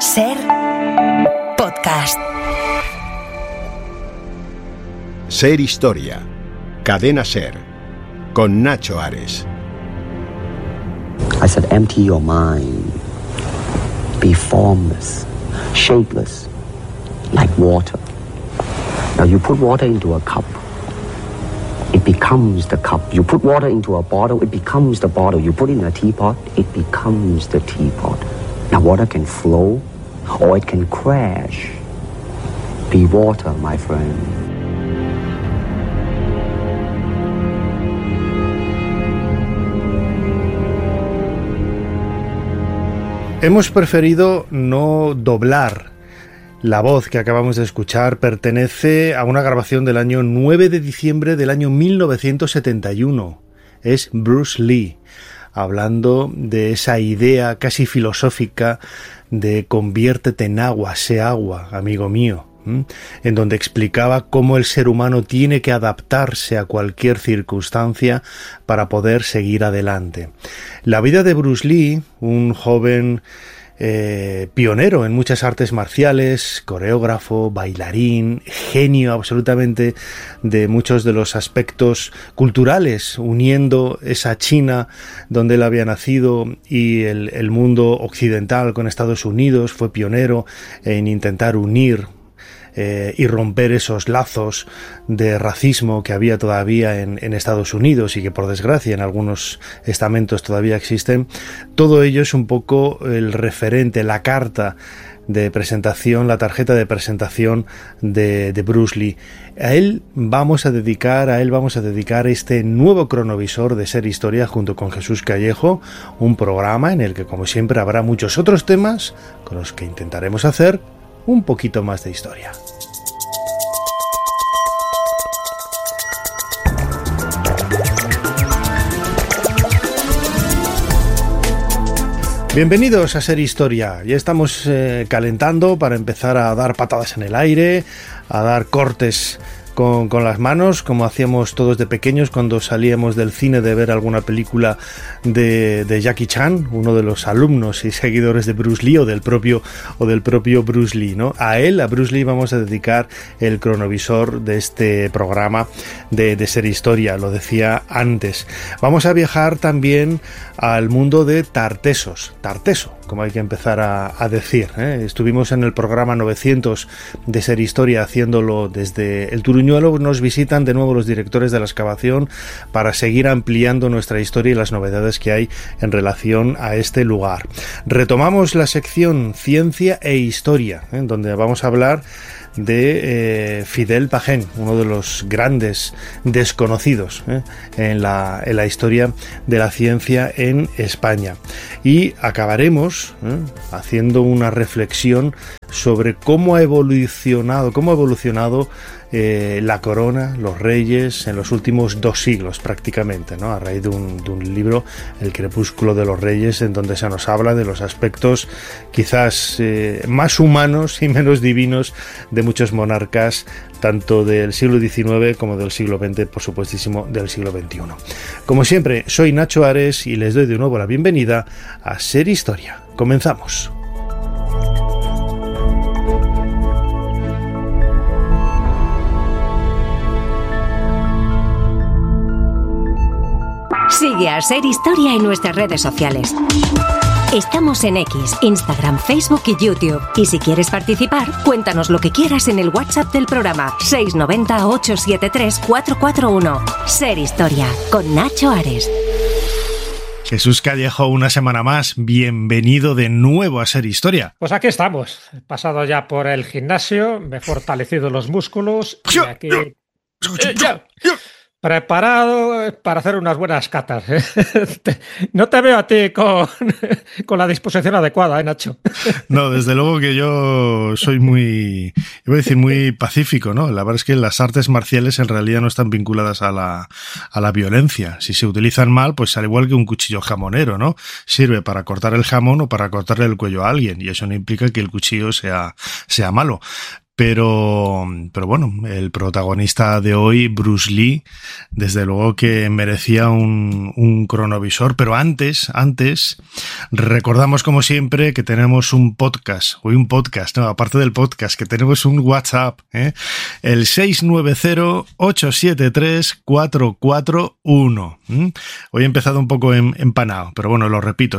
Ser Podcast. Ser Historia. Cadena Ser. Con Nacho Ares. I said, empty your mind. Be formless, shapeless, like water. Now you put water into a cup, it becomes the cup. You put water into a bottle, it becomes the bottle. You put it in a teapot, it becomes the teapot. Now water can flow or it can crash. Be water, my friend. Hemos preferido no doblar. La voz que acabamos de escuchar pertenece a una grabación del año 9 de diciembre del año 1971. Es Bruce Lee, hablando de esa idea casi filosófica de conviértete en agua, sé agua, amigo mío, en donde explicaba cómo el ser humano tiene que adaptarse a cualquier circunstancia para poder seguir adelante. La vida de Bruce Lee, un joven pionero en muchas artes marciales, coreógrafo, bailarín, genio absolutamente de muchos de los aspectos culturales, uniendo esa China donde él había nacido y el mundo occidental con Estados Unidos. Fue pionero en intentar unir y romper esos lazos de racismo que había todavía en Estados Unidos y que por desgracia en algunos estamentos todavía existen. Todo ello es un poco el referente, la carta de presentación, la tarjeta de presentación de Bruce Lee. A él vamos a dedicar este nuevo cronovisor de Ser Historia junto con Jesús Callejo, un programa en el que, como siempre, habrá muchos otros temas con los que intentaremos hacer un poquito más de historia. Bienvenidos a Ser Historia. Ya estamos calentando para empezar a dar patadas en el aire, a dar cortes con las manos, como hacíamos todos de pequeños cuando salíamos del cine de ver alguna película de Jackie Chan, uno de los alumnos y seguidores de Bruce Lee o del propio Bruce Lee, ¿no? A Bruce Lee vamos a dedicar el cronovisor de este programa de Ser Historia, lo decía antes. Vamos a viajar también al mundo de Tarteso, como hay que empezar a decir, ¿eh? Estuvimos en el programa 900 de Ser Historia haciéndolo desde el Turuñuelo. Nos visitan de nuevo los directores de la excavación para seguir ampliando nuestra historia y las novedades que hay en relación a este lugar. Retomamos la sección Ciencia e Historia, donde vamos a hablar de Fidel Pagén, uno de los grandes desconocidos en la historia de la ciencia en España. Y acabaremos haciendo una reflexión sobre cómo ha evolucionado la corona, los reyes, en los últimos 2 siglos prácticamente, ¿no? A raíz de un libro, El crepúsculo de los reyes, en donde se nos habla de los aspectos quizás más humanos y menos divinos de muchos monarcas, tanto del siglo XIX como del siglo XX, por supuestísimo del siglo XXI. Como siempre, soy Nacho Ares y les doy de nuevo la bienvenida a Ser Historia. Comenzamos. Sigue a Ser Historia en nuestras redes sociales. Estamos en X, Instagram, Facebook y YouTube. Y si quieres participar, cuéntanos lo que quieras en el WhatsApp del programa 690 873 441. Ser Historia, con Nacho Ares. Jesús Callejo, una semana más, bienvenido de nuevo a Ser Historia. Pues aquí estamos, he pasado ya por el gimnasio, me he fortalecido los músculos y aquí... Preparado para hacer unas buenas catas. No te veo a ti con la disposición adecuada, Nacho. No, desde luego que yo soy muy pacífico, ¿no? La verdad es que las artes marciales en realidad no están vinculadas a la violencia. Si se utilizan mal, pues al igual que un cuchillo jamonero, ¿no? Sirve para cortar el jamón o para cortarle el cuello a alguien, y eso no implica que el cuchillo sea malo. Pero bueno, el protagonista de hoy, Bruce Lee, desde luego que merecía un cronovisor. Pero antes, recordamos como siempre que tenemos un podcast, no, aparte del podcast, que tenemos un WhatsApp, el 690-873-441. Hoy he empezado un poco empanado, pero bueno, lo repito,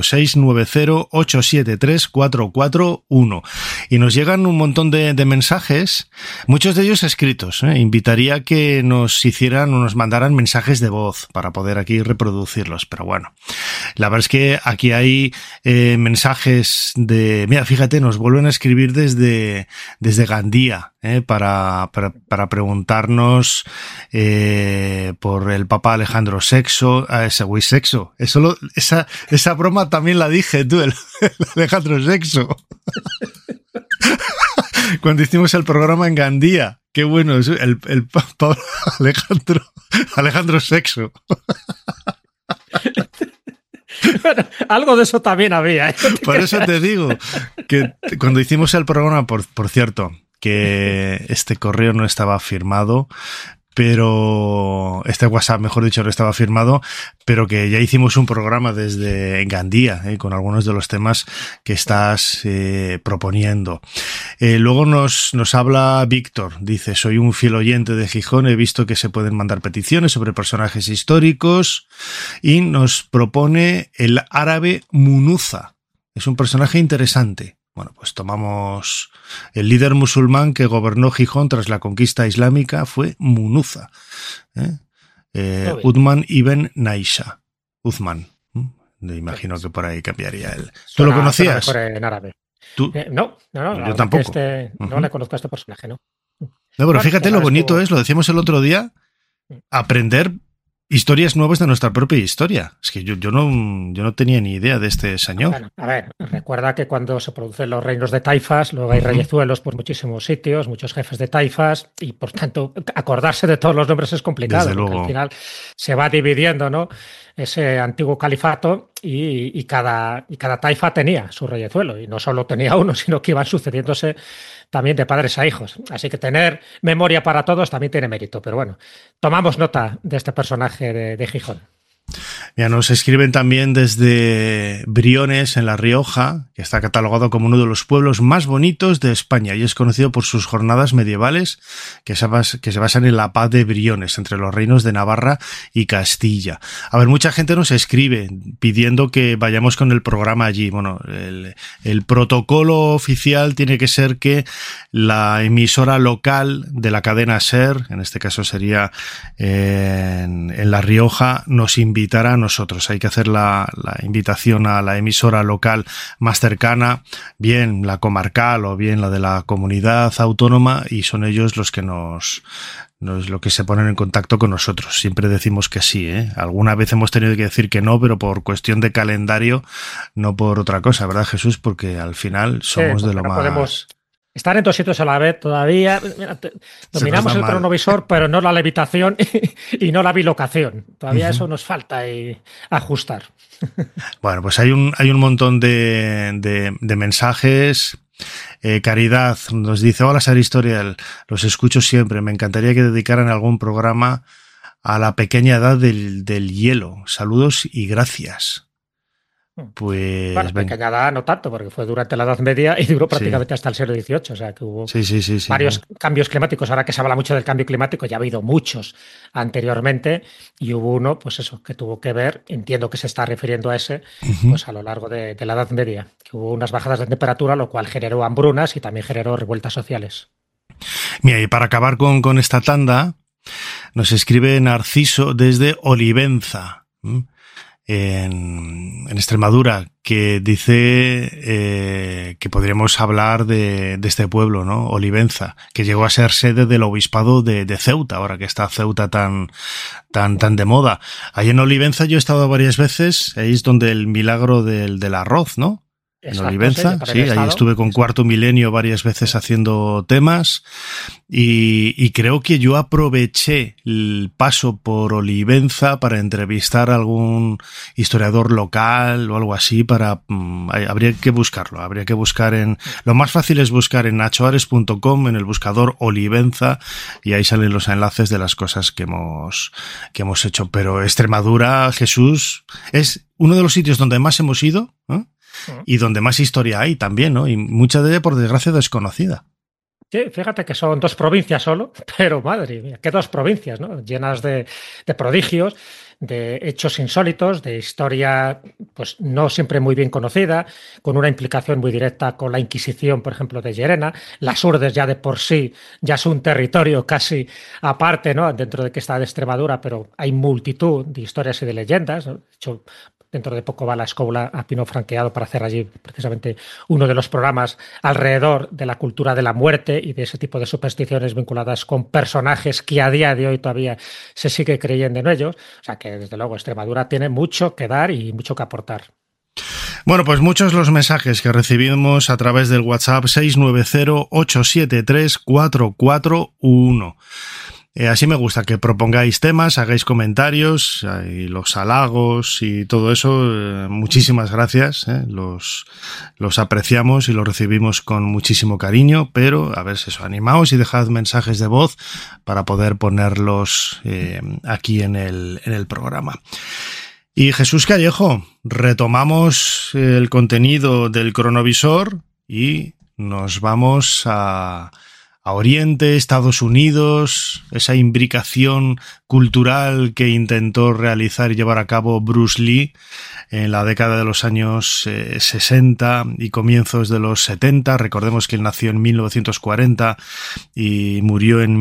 690-873-441. Y nos llegan un montón de mensajes, muchos de ellos escritos. Invitaría a que nos mandaran mensajes de voz para poder aquí reproducirlos, pero bueno, la verdad es que aquí hay mensajes de... Mira, fíjate, nos vuelven a escribir desde Gandía, para preguntarnos por el Papa Alejandro VI. Esa broma también la dije tú, el Alejandro VI. Cuando hicimos el programa en Gandía. Qué bueno, es el Papa Alejandro VI. Bueno, algo de eso también había. Por eso te digo que cuando hicimos el programa, por cierto, que este correo no estaba firmado, pero este WhatsApp, mejor dicho, no estaba firmado, pero que ya hicimos un programa desde Gandía, con algunos de los temas que estás proponiendo. Luego nos habla Víctor, dice: soy un fiel oyente de Gijón, he visto que se pueden mandar peticiones sobre personajes históricos, y nos propone el árabe Munuza. Es un personaje interesante. Bueno, pues tomamos el líder musulmán que gobernó Gijón tras la conquista islámica, fue Munuza. Uthman ibn Naisha. Uthman. Me imagino que por ahí cambiaría él. ¿Tú lo conocías? En árabe. ¿Tú? No, yo tampoco. No le conozco a este personaje, ¿no? No, pero fíjate lo bonito es, lo decíamos el otro día, aprender historias nuevas de nuestra propia historia. Es que yo no tenía ni idea de este señor. Bueno, a ver, recuerda que cuando se producen los reinos de taifas, luego hay reyezuelos por muchísimos sitios, muchos jefes de taifas, y por tanto acordarse de todos los nombres es complicado. Desde luego. Al final se va dividiendo, ¿no?, ese antiguo califato, y cada taifa tenía su reyezuelo, y no solo tenía uno, sino que iban sucediéndose también de padres a hijos. Así que tener memoria para todos también tiene mérito. Pero bueno, tomamos nota de este personaje de Gijón. Ya nos escriben también desde Briones, en La Rioja, que está catalogado como uno de los pueblos más bonitos de España y es conocido por sus jornadas medievales que se basan en la paz de Briones entre los reinos de Navarra y Castilla. A ver, mucha gente nos escribe pidiendo que vayamos con el programa allí. Bueno, el protocolo oficial tiene que ser que la emisora local de la cadena SER, en este caso sería en La Rioja, nos invitará a nosotros. Hay que hacer la invitación a la emisora local más cercana, bien la comarcal o bien la de la comunidad autónoma, y son ellos los que lo que se ponen en contacto con nosotros. Siempre decimos que sí, ¿eh? Alguna vez hemos tenido que decir que no, pero por cuestión de calendario, no por otra cosa, ¿verdad, Jesús? Porque al final somos de lo no más... Podemos estar en dos sitios a la vez todavía. Mira, dominamos el cronovisor, pero no la levitación y no la bilocación. Todavía eso nos falta ajustar. Bueno, pues hay un montón de mensajes. Caridad nos dice: hola, Ser Historial, los escucho siempre. Me encantaría que dedicaran algún programa a la pequeña edad del hielo. Saludos y gracias. Pues bueno, pequeña edad no tanto, porque fue durante la Edad Media y duró prácticamente hasta el siglo XVIII, o sea que hubo varios cambios climáticos. Ahora que se habla mucho del cambio climático, ya ha habido muchos anteriormente, y hubo uno, pues eso, que tuvo que ver, entiendo que se está refiriendo a ese, pues a lo largo de la Edad Media, que hubo unas bajadas de temperatura, lo cual generó hambrunas y también generó revueltas sociales. Mira, y para acabar con esta tanda, nos escribe Narciso desde Olivenza, en Extremadura, que dice que podríamos hablar de este pueblo, ¿no? Olivenza, que llegó a ser sede del obispado de Ceuta, ahora que está Ceuta tan de moda. Ahí en Olivenza yo he estado varias veces, ahí es donde el milagro del arroz, ¿no? en Olivenza, sí, ahí estuve con Cuarto Milenio varias veces haciendo temas y creo que yo aproveché el paso por Olivenza para entrevistar a algún historiador local o algo así habría que buscarlo, lo más fácil es buscar en nachoares.com en el buscador Olivenza y ahí salen los enlaces de las cosas que hemos hecho, pero Extremadura, Jesús, es uno de los sitios donde más hemos ido, ¿eh? Y donde más historia hay también, ¿no? Y mucha de ella, por desgracia, desconocida. Sí, fíjate que son 2 provincias solo, pero madre mía, qué 2 provincias, ¿no? Llenas de prodigios, de hechos insólitos, de historia pues no siempre muy bien conocida, con una implicación muy directa con la Inquisición, por ejemplo, de Llerena. Las Urdes ya de por sí ya es un territorio casi aparte, ¿no? Dentro de que está de Extremadura, pero hay multitud de historias y de leyendas, ¿no? De hecho, dentro de poco va la Escobla a Pino Franqueado para hacer allí precisamente uno de los programas alrededor de la cultura de la muerte y de ese tipo de supersticiones vinculadas con personajes que a día de hoy todavía se sigue creyendo en ellos. O sea que desde luego Extremadura tiene mucho que dar y mucho que aportar. Bueno, pues muchos los mensajes que recibimos a través del WhatsApp 690-873-441. Así me gusta que propongáis temas, hagáis comentarios y los halagos y todo eso. Muchísimas gracias, los apreciamos y los recibimos con muchísimo cariño, pero a ver si os animaos y dejad mensajes de voz para poder ponerlos aquí en el programa. Y Jesús Callejo, retomamos el contenido del cronovisor y nos vamos a Oriente, Estados Unidos, esa imbricación cultural que intentó realizar y llevar a cabo Bruce Lee en la década de los años 60 y comienzos de los 70. Recordemos que él nació en 1940 y murió en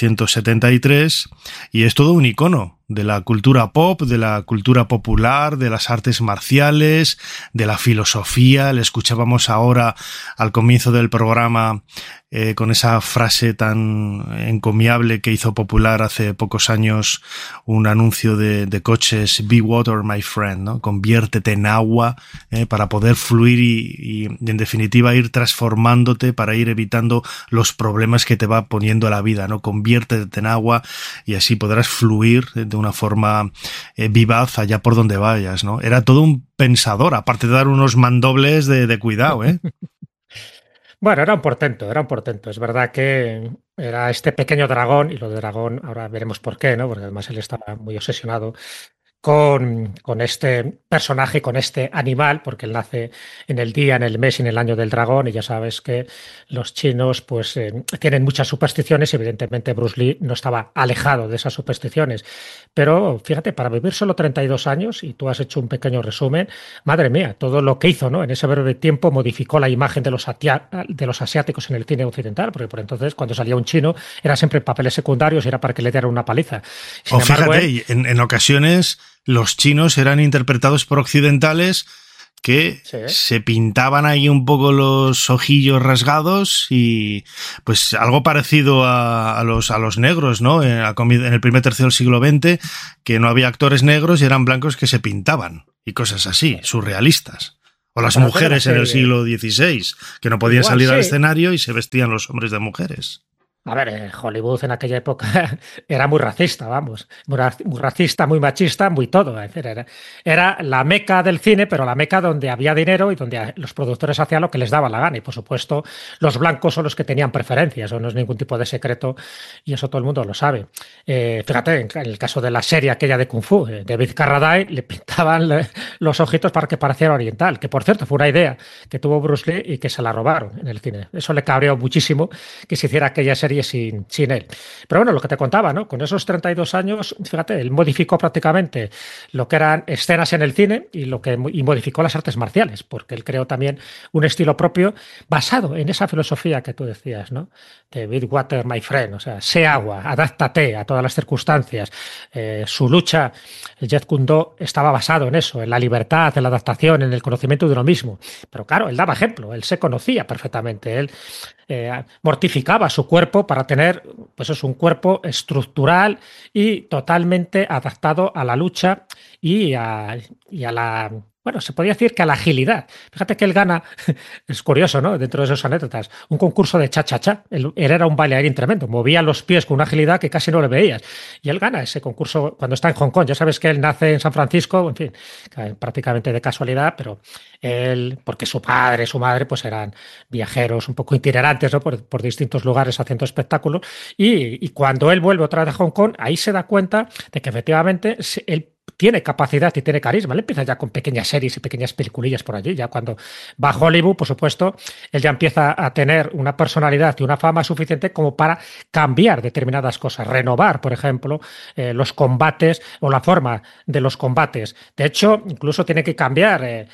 1973 y es todo un icono de la cultura pop, de la cultura popular, de las artes marciales, de la filosofía. Le escuchábamos ahora al comienzo del programa con esa frase tan encomiable que hizo popular hace pocos años un anuncio de coches: Be water, my friend, ¿no? Conviértete en agua para poder fluir y en definitiva ir transformándote para ir evitando los problemas que te va poniendo la vida, ¿no? Conviértete en agua y así podrás fluir de una forma vivaz allá por donde vayas, ¿no? Era todo un pensador, aparte de dar unos mandobles de cuidado, ¿eh? Bueno, era un portento. Es verdad que era este pequeño dragón, y lo de dragón ahora veremos por qué, ¿no? Porque además él estaba muy obsesionado con este personaje, con este animal, porque él nace en el día, en el mes y en el año del dragón, y ya sabes que los chinos pues tienen muchas supersticiones, y evidentemente Bruce Lee no estaba alejado de esas supersticiones. Pero fíjate, para vivir solo 32 años, y tú has hecho un pequeño resumen, madre mía, todo lo que hizo, ¿no? En ese breve tiempo modificó la imagen de los asiáticos en el cine occidental, porque por entonces cuando salía un chino era siempre papeles secundarios y era para que le dieran una paliza. Sin embargo, fíjate, en ocasiones los chinos eran interpretados por occidentales que se pintaban ahí un poco los ojillos rasgados y pues algo parecido a los negros, ¿no? En el primer tercio del siglo XX, que no había actores negros y eran blancos que se pintaban y cosas así, surrealistas. O las mujeres en el siglo XVI, que no podían salir al escenario y se vestían los hombres de mujeres. A ver, Hollywood en aquella época era muy racista, vamos, muy racista, muy machista, muy todo. Era la meca del cine, pero la meca donde había dinero y donde los productores hacían lo que les daba la gana. Y por supuesto, los blancos son los que tenían preferencias, eso no es ningún tipo de secreto y eso todo el mundo lo sabe. Fíjate, en el caso de la serie aquella de Kung Fu, David Carradine le pintaban los ojitos para que pareciera oriental, que por cierto fue una idea que tuvo Bruce Lee y que se la robaron en el cine. Eso le cabreó muchísimo que se hiciera aquella serie sin él. Pero bueno, lo que te contaba, ¿no? Con esos 32 años, fíjate, él modificó prácticamente lo que eran escenas en el cine y modificó las artes marciales, porque él creó también un estilo propio basado en esa filosofía que tú decías, ¿no? De Be water, my friend, o sea, sé agua, adáptate a todas las circunstancias. Su lucha, el Jeet Kune Do, estaba basado en eso, en la libertad, en la adaptación, en el conocimiento de uno mismo. Pero claro, él daba ejemplo, él se conocía perfectamente, él mortificaba su cuerpo para tener, pues es un cuerpo estructural y totalmente adaptado a la lucha y a la bueno, se podría decir que a la agilidad. Fíjate que él gana, es curioso, ¿no? Dentro de esas anécdotas, un concurso de cha-cha-cha. Él era un bailarín tremendo, movía los pies con una agilidad que casi no le veías. Y él gana ese concurso cuando está en Hong Kong. Ya sabes que él nace en San Francisco, en fin, prácticamente de casualidad, pero él, porque su padre, su madre, pues eran viajeros un poco itinerantes, ¿no? Por distintos lugares haciendo espectáculos. Y cuando él vuelve otra vez a Hong Kong, ahí se da cuenta de que efectivamente él tiene capacidad y tiene carisma. Él empieza ya con pequeñas series y pequeñas peliculillas por allí. Ya cuando va a Hollywood, por supuesto, él ya empieza a tener una personalidad y una fama suficiente como para cambiar determinadas cosas, renovar, por ejemplo, los combates o la forma de los combates. De hecho, incluso tiene que cambiar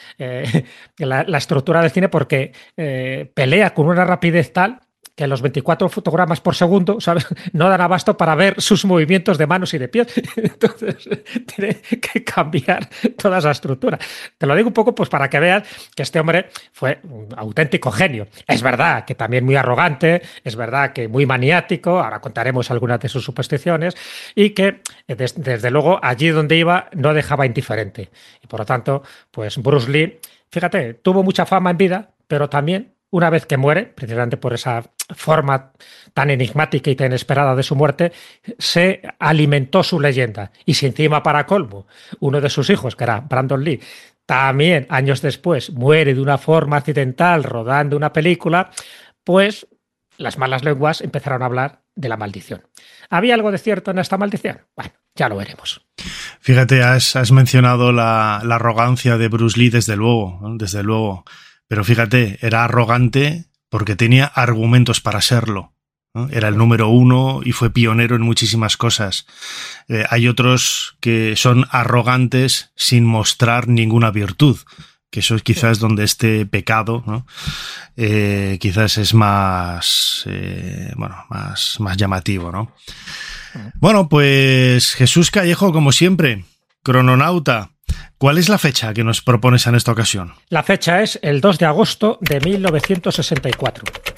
la estructura del cine porque pelea con una rapidez tal que los 24 fotogramas por segundo, ¿sabes?, no dan abasto para ver sus movimientos de manos y de pies. Entonces, tiene que cambiar toda esa estructura. Te lo digo un poco pues para que veas que este hombre fue un auténtico genio. Es verdad que también muy arrogante, es verdad que muy maniático, ahora contaremos algunas de sus supersticiones, y que, desde luego, allí donde iba no dejaba indiferente. Y por lo tanto, pues Bruce Lee, fíjate, tuvo mucha fama en vida, pero también una vez que muere, precisamente por esa forma tan enigmática y tan inesperada de su muerte, se alimentó su leyenda. Y si encima, para colmo, uno de sus hijos, que era Brandon Lee, también años después muere de una forma accidental rodando una película, pues las malas lenguas empezaron a hablar de la maldición. ¿Había algo de cierto en esta maldición? Bueno, ya lo veremos. Fíjate, has mencionado la arrogancia de Bruce Lee, desde luego, ¿no? Desde luego. Pero fíjate, era arrogante porque tenía argumentos para serlo, ¿no? Era el número uno y fue pionero en muchísimas cosas. Hay otros que son arrogantes sin mostrar ninguna virtud, que eso es quizás donde este pecado, ¿no? Quizás es más llamativo, ¿no? Bueno, pues Jesús Callejo, como siempre, crononauta. ¿Cuál es la fecha que nos propones en esta ocasión? La fecha es el 2 de agosto de 1964.